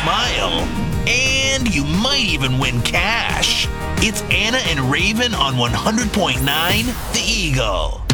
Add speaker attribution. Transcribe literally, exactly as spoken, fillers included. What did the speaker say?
Speaker 1: smile, and you might even win cash. It's Anna and Raven on one hundred point nine The Eagle.